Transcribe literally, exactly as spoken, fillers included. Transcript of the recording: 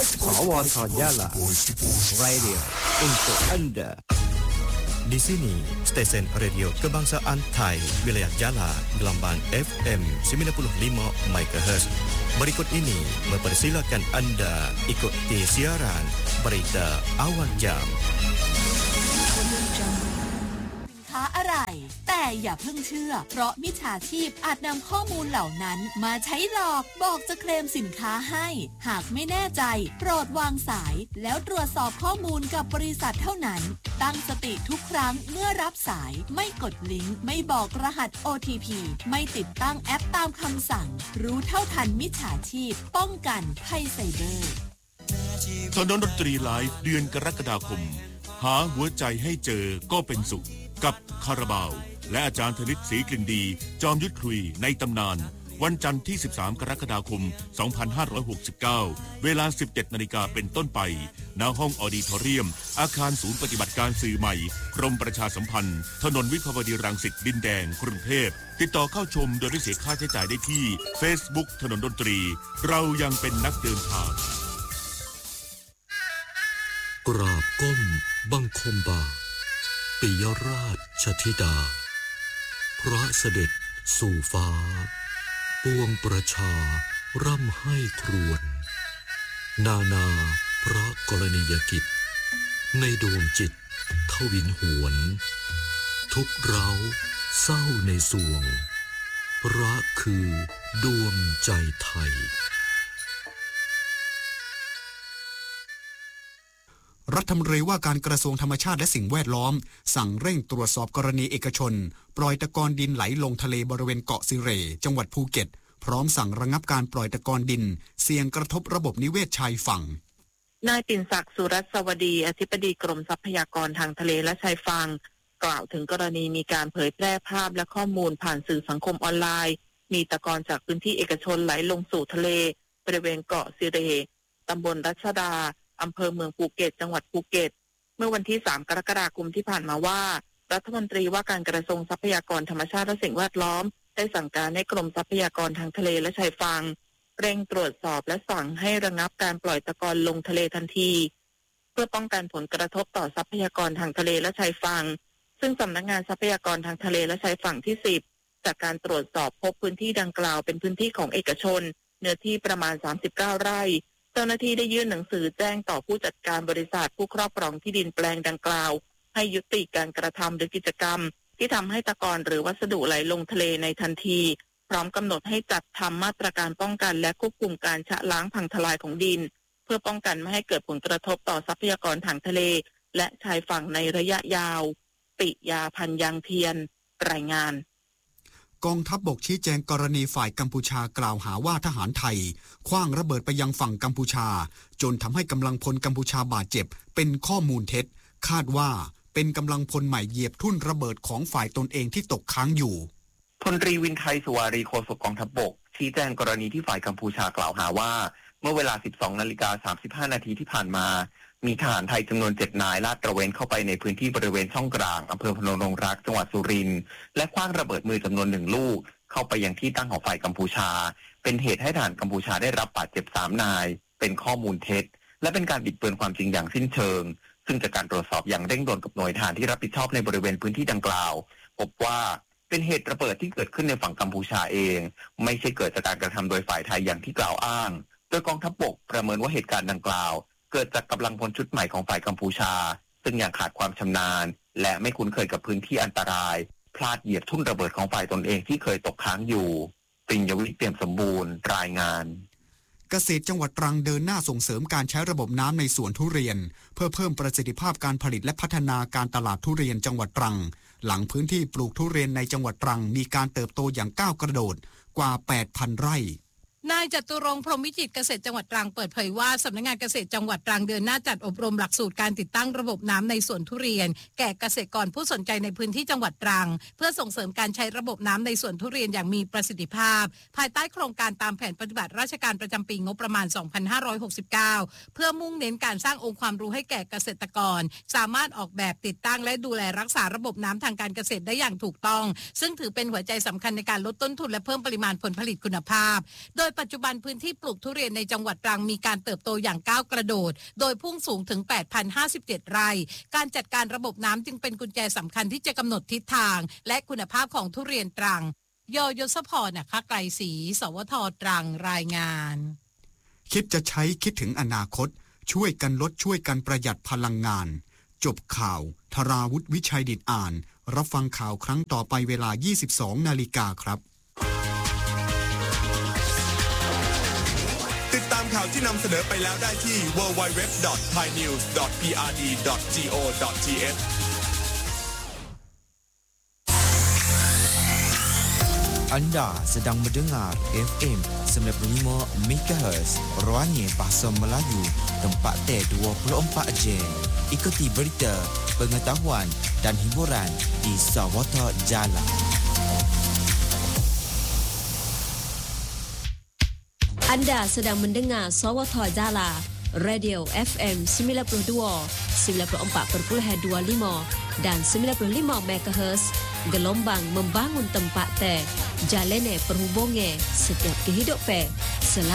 สวทYala Radio untuk Anda. Di sini stesen radio kebangsaan Thai wilayah Jala gelombang F M sembilan puluh lima megahertz. Berikut ini mempersilakan Anda ikuti siaran berita awal jam. ค้าอะไรแต่อย่าเพิ่งเชื่อเพราะมิจฉาชีพอาจนำข้อมูลเหล่านั้นมาใช้หลอกบอกจะเคลมสินค้าให้หากไม่แน่ใจโปรดวางสายแล้วตรวจสอบข้อมูลกับบริษัทเท่านั้นตั้งสติทุกครั้งเมื่อรับสายไม่กดลิงก์ไม่บอกรหัส โอ ที พี ไม่ติดตั้งแอปตามคำสั่งรู้เท่าทันมิจฉาชีพป้องกันภัยไซเบอร์ถนนดนตรีไลฟ์เดือนกรกฎาคมหาหัวใจให้เจอก็เป็นสุขกับคาราบาวและอาจารย์ธนิตศรีกลิ่นดีจอมยุทธคุยในตำนานวันจันทร์ที่สิบสามกรกฎาคมสองพันห้าร้อยหกสิบเก้าเวลา สิบเจ็ดนาฬิกาเป็นต้นไปณห้องออดิทอเรียมอาคารศูนย์ปฏิบัติการสื่อใหม่กรมประชาสัมพันธ์ถนนวิภาวดีรังสิตดินแดงกรุงเทพติดต่อเข้าชมโดยไม่เสียค่าใช้จ่ายได้ที่ Facebook ถนนดนตรีเรายังเป็นนักเดินทางกราบก้มบังคมบาปิยราชธิดาพระเสด็จสู่ฟ้าปวงประชาร่ำให้ครวญนานาพระกรณียกิจในดวงจิตทวินหวนทุกเร้าเศร้าในสวงพระคือดวงใจไทยรัฐมนตรีว่าการกระทรวงธรรมชาติและสิ่งแวดล้อมสั่งเร่งตรวจสอบกรณีเอกชนปล่อยตะกอนดินไหลลงทะเลบริเวณเกาะสิเรจังหวัดภูเก็ตพร้อมสั่งระงับการปล่อยตะกอนดินเสี่ยงกระทบระบบนิเวศชายฝั่งนายปิ่นศักดิ์สุรัสวดีอธิบดีกรมทรัพยากรทางทะเลและชายฝั่งกล่าวถึงกรณีมีการเผยแพร่ภาพและข้อมูลผ่านสื่อสังคมออนไลน์มีตะกอนจากพื้นที่เอกชนไหลลงสู่ทะเลบริเวณเกาะสิเรตำบลรัชดาอำเภอเมืองภูเก็ตจังหวัดภูเก็ตเมื่อวันที่สามกรกฎาคมที่ผ่านมาว่ารัฐมนตรีว่าการกระทรวงทรัพยากรธรรมชาติและสิ่งแวดล้อมได้สั่งการให้กรมทรัพยากรทางทะเลและชายฝั่งเร่งตรวจสอบและสั่งให้ระงับการปล่อยตะกอนลงทะเลทันทีเพื่อป้องกันผลกระทบต่อทรัพยากรทางทะเลและชายฝั่งซึ่งสำนักงานทรัพยากรทางทะเลและชายฝั่งที่สิบจากการตรวจสอบพบพื้นที่ดังกล่าวเป็นพื้นที่ของเอกชนเนื้อที่ประมาณสามสิบเก้าไร่เจ้าหน้าที่ได้ยื่นหนังสือแจ้งต่อผู้จัดการบริษัทผู้ครอบครองที่ดินแปลงดังกล่าวให้ยุติการกระทำหรือกิจกรรมที่ทำให้ตะกอนหรือวัสดุไหลลงทะเลในทันทีพร้อมกำหนดให้จัดทำมาตรการป้องกันและควบคุมการชะล้างพังทลายของดินเพื่อป้องกันไม่ให้เกิดผลกระทบต่อทรัพยากรทางทะเลและชายฝั่งในระยะยาวปิยาพันยางเทียนรายงานกองทัพบกชี้แจงกรณีฝ่ายกัมพูชากล่าวหาว่าทหารไทยขว้างระเบิดไปยังฝั่งกัมพูชาจนทำให้กำลังพลกัมพูชาบาดเจ็บเป็นข้อมูลเท็จคาดว่าเป็นกำลังพลใหม่เหยียบทุ่นระเบิดของฝ่ายตนเองที่ตกค้างอยู่พลตรีวินไทยสุวารีโฆษกกองทัพบกชี้แจงกรณีที่ฝ่ายกัมพูชากล่าวหาว่าเมื่อเวลา สิบสองนาฬิกาสามสิบห้านาทีที่ผ่านมามีทหารไทยจำนวนเจ็ดนายลาดตระเวนเข้าไปในพื้นที่บริเวณช่องกลางอำเภอพนมดงรักจังหวัดสุรินทร์และขว้างระเบิดมือจำนวนหนึ่งลูกเข้าไปยังที่ตั้งของฝ่ายกัมพูชาเป็นเหตุให้ทหารกัมพูชาได้รับบาดเจ็บสามนายเป็นข้อมูลเท็จและเป็นการบิดเบือนความจริงอย่างสิ้นเชิงซึ่งจากการตรวจสอบอย่างเร่งด่วนกับหน่วยทหารที่รับผิดชอบในบริเวณพื้นที่ดังกล่าวพบว่าเป็นเหตุระเบิดที่เกิดขึ้นในฝั่งกัมพูชาเองไม่ใช่เกิดจากการกระทำโดยฝ่ายไทยอย่างที่กล่าวอ้างโดยกองทัพบกประเมินว่าเหตุการณ์ดังกล่าวเกิดจากกำลังพลชุดใหม่ของฝ่ายกัมพูชาซึ่งยังขาดความชำนาญและไม่คุ้นเคยกับพื้นที่อันตรายพลาดเหยียบทุ่นระเบิดของฝ่ายตนเองที่เคยตกค้างอยู่ปิญญวิทย์เปี่ยมสมบูรณ์รายงานเกษตรจังหวัดตรังเดินหน้าส่งเสริมการใช้ระบบน้ำในสวนทุเรียนเพื่อเพิ่มประสิทธิภาพการผลิตและพัฒนาการตลาดทุเรียนจังหวัดตรังหลังพื้นที่ปลูกทุเรียนในจังหวัดตรังมีการเติบโตอย่างก้าวกระโดดกว่า แปดพัน ไร่นายจตุรงค์พรหมวิจิตรเกษตรจังหวัดตรังเปิดเผยว่าสำนักงานเกษตรจังหวัดตรังเดินหน้าจัดอบรมหลักสูตรการติดตั้งระบบน้ำในสวนทุเรียนแก่เกษตรกรผู้สนใจในพื้นที่จังหวัดตรังเพื่อส่งเสริมการใช้ระบบน้ำในสวนทุเรียนอย่างมีประสิทธิภาพภายใต้โครงการตามแผนปฏิบัติราชการประจำปีงบประมาณ สองพันห้าร้อยหกสิบเก้า เพื่อมุ่งเน้นการสร้างองค์ความรู้ให้แก่เกษตรกรสามารถออกแบบติดตั้งและดูแลรักษาระบบน้ำทางการเกษตรได้อย่างถูกต้องซึ่งถือเป็นหัวใจสำคัญในการลดต้นทุนและเพิ่มปริมาณผลผลิตคุณภาพโดยยปัจจุบันพื้นที่ปลูกทุเรียนในจังหวัดตรังมีการเติบโตอย่างก้าวกระโดดโดยพุ่งสูงถึง แปดพันห้าสิบเจ็ด ไร่การจัดการระบบน้ำจึงเป็นกุญแจสำคัญที่จะกำหนดทิศทางและคุณภาพของทุเรียนตรังยยศพรนะคะไกรศรีสวทตรังรายงานคิดจะใช้คิดถึงอนาคตช่วยกันลดช่วยกันประหยัดพลังงานจบข่าวธราวุฒิวิชัยดิษฐ์อ่านรับฟังข่าวครั้งต่อไปเวลา ยี่สิบสอง นาฬิกาครับติดตามข่าวที่นำเสนอไปแล้วได้ที่ ดับเบิลยู ดับเบิลยู ดับเบิลยู ดอท ไทยนิวส์ ดอท พี อาร์ ดี ดอท จี โอ ดอท ที เอช Anda sedang mendengar F M sembilan puluh lima MHz Ruangnya Bahasa Melayu tempat T dua puluh empat jam. Ikuti berita, pengetahuan dan hiburan di Sawata Jala. Anda sedang mendengar Sawata Jala Radio F M sembilan puluh dua, sembilan puluh empat perpuluhan dua puluh lima dan sembilan puluh lima MHz gelombang membangun tempat teh jalene perhubungan setiap kehidupan